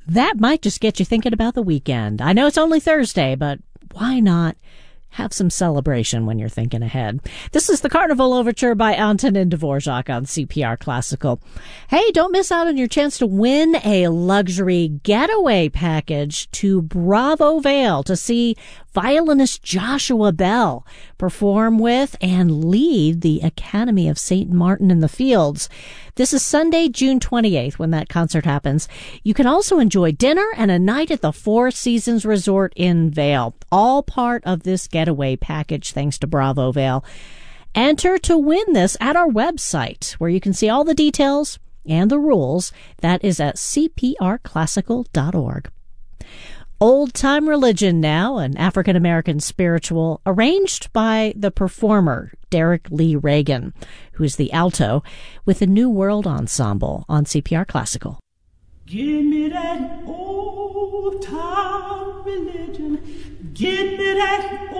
that might just get you thinking about the weekend. I know it's only Thursday, but why not have some celebration when you're thinking ahead? This is the Carnival Overture by Antonin Dvorak on CPR Classical. Hey, don't miss out on your chance to win a luxury getaway package to Bravo Vale to see violinist Joshua Bell perform with and lead the Academy of St. Martin in the Fields. This is Sunday, June 28th when that concert happens. You can also enjoy dinner and a night at the Four Seasons Resort in Vail. All part of this getaway package thanks to Bravo Vail. Enter to win this at our website where you can see all the details and the rules. That is at cprclassical.org. Old Time Religion now, an African-American spiritual arranged by the performer Derek Lee Reagan, who is the alto, with the New World Ensemble on CPR Classical. Give me that old time religion. Give me that